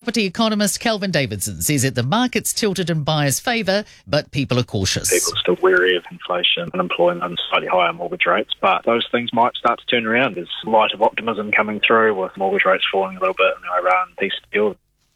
property economist Kelvin Davidson says that the market's tilted in buyers' favour, but people are cautious. People are still wary of inflation, unemployment and slightly higher mortgage rates, but those things might start to turn around. There's light of optimism coming through with mortgage rates falling a little bit in the Iran peace deal.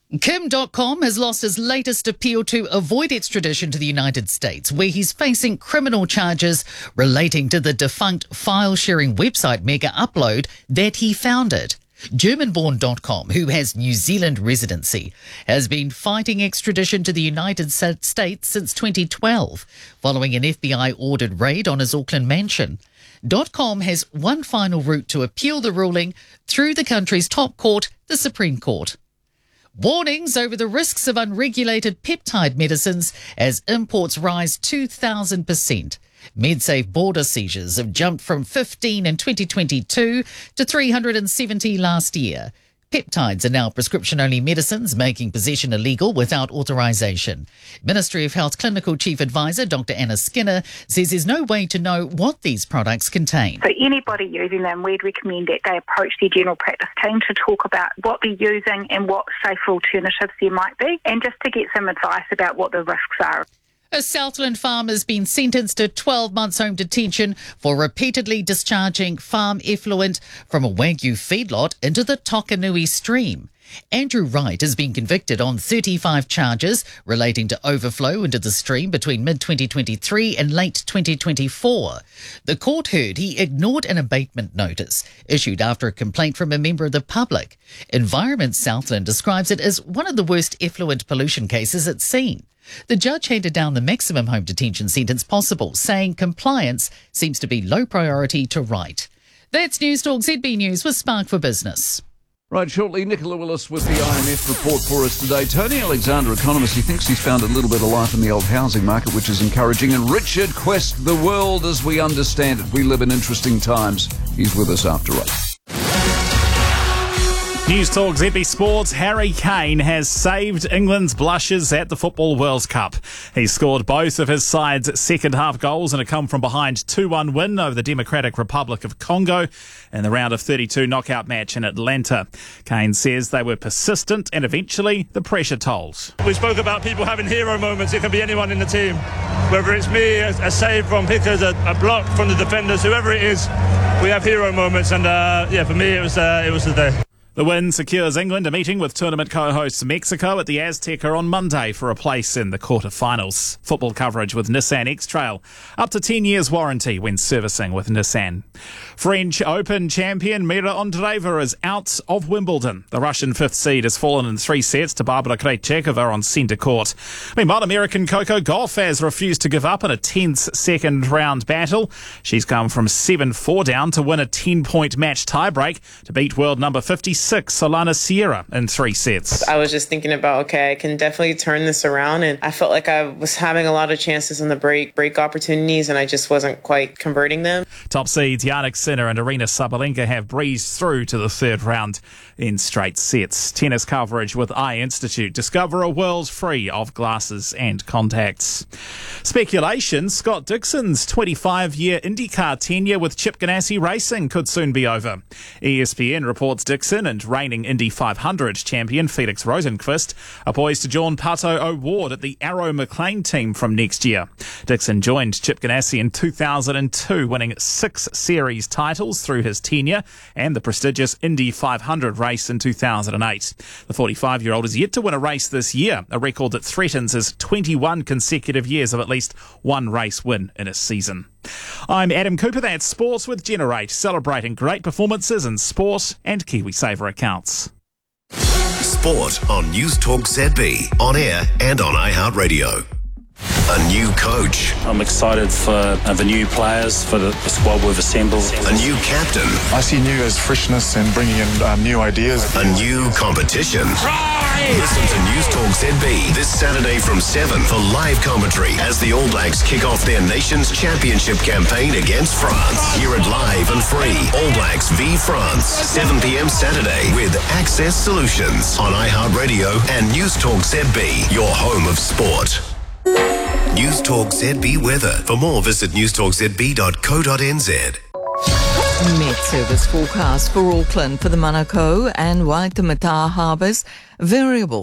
Kim.com has lost his latest appeal to avoid extradition to the United States, where he's facing criminal charges relating to the defunct file-sharing website Mega Upload that he founded. Germanborn.com, who has New Zealand residency, has been fighting extradition to the United States since 2012, following an FBI-ordered raid on his Auckland mansion. .com has one final route to appeal the ruling through the country's top court, the Supreme Court. Warnings over the risks of unregulated peptide medicines as imports rise 2,000%. MedSafe border seizures have jumped from 15 in 2022 to 370 last year. Peptides are now prescription-only medicines, making possession illegal without authorisation. Ministry of Health Clinical Chief Advisor Dr Anna Skinner says there's no way to know what these products contain. So anybody using them, we'd recommend that they approach their general practice team to talk about what they're using and what safer alternatives there might be, and just to get some advice about what the risks are. A Southland farmer has been sentenced to 12 months home detention for repeatedly discharging farm effluent from a Wagyu feedlot into the Tokanui stream. Andrew Wright has been convicted on 35 charges relating to overflow into the stream between mid-2023 and late 2024. The court heard he ignored an abatement notice issued after a complaint from a member of the public. Environment Southland describes it as one of the worst effluent pollution cases it's seen. The judge handed down the maximum home detention sentence possible, saying compliance seems to be low priority to Wright. That's News Talk ZB News with Spark for Business. Right, shortly, Nicola Willis with the IMF report for us today. Tony Alexander, economist, he thinks he's found a little bit of life in the old housing market, which is encouraging. And Richard Quest, the world as we understand it. We live in interesting times. He's with us after all. News Talk ZB Sports. Harry Kane has saved England's blushes at the Football World Cup. He scored both of his side's second half goals in a come-from-behind 2-1 win over the Democratic Republic of Congo in the round of 32 knockout match in Atlanta. Kane says they were persistent and eventually the pressure told. We spoke about people having hero moments. It can be anyone in the team. Whether it's me, a save from Pickers, a block from the defenders, whoever it is, we have hero moments. And for me, it was the day. The win secures England a meeting with tournament co-hosts Mexico at the Azteca on Monday for a place in the quarter-finals. Football coverage with Nissan X-Trail. Up to 10 years warranty when servicing with Nissan. French Open champion Mira Andreeva is out of Wimbledon. The Russian fifth seed has fallen in 3 sets to Barbara Krejcikova on centre court. Meanwhile, American Coco Gauff has refused to give up in a tense second-round battle. She's come from 7-4 down to win a 10-point match tiebreak to beat world number 56 Solana Sierra in 3 sets. I was just thinking about, okay, I can definitely turn this around, and I felt like I was having a lot of chances on the break opportunities, and I just wasn't quite converting them. Top seeds Jannik Sinner and Arina Sabalenka have breezed through to the third round in straight sets. Tennis coverage with Eye Institute. Discover a world free of glasses and contacts. Speculation, Scott Dixon's 25-year IndyCar tenure with Chip Ganassi Racing could soon be over. ESPN reports Dixon and reigning Indy 500 champion Felix Rosenqvist are poised to join Pato O'Ward at the Arrow McLean team from next year. Dixon joined Chip Ganassi in 2002, winning 6 series titles through his tenure and the prestigious Indy 500 race in 2008. The 45-year-old is yet to win a race this year, a record that threatens his 21 consecutive years of at least one race win in a season. I'm Adam Cooper, that's Sports with Generate, celebrating great performances in sport and KiwiSaver accounts. Sport on News Talk ZB, on air and on iHeartRadio. A new coach. I'm excited for the new players, for the squad we've assembled. A new captain. I see new as freshness and bringing in new ideas. A new competition. Listen to News Talk ZB this Saturday from 7 for live commentary as the All Blacks kick off their nation's championship campaign against France. Hear it live and free. All Blacks v France, 7 p.m. Saturday with Access Solutions on iHeartRadio and News Talk ZB, your home of sport. News Talk ZB weather. For more, visit newstalkzb.co.nz. Met service forecast for Auckland for the Manukau and Waitemata harbours. Variable